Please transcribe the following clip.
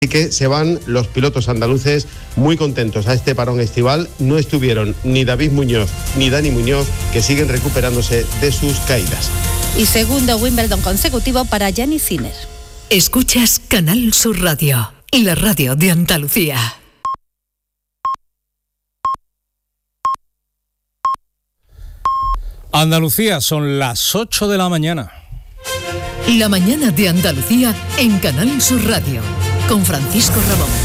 Así que se van los pilotos andaluces muy contentos a este parón estival. No estuvieron ni David Muñoz ni Dani Muñoz, que siguen recuperándose de sus caídas. Y segundo Wimbledon consecutivo para Jannik Sinner. Escuchas Canal Sur Radio, la radio de Andalucía. Andalucía, son las 8 de la mañana. La mañana de Andalucía en Canal Sur Radio, con Francisco Ramón.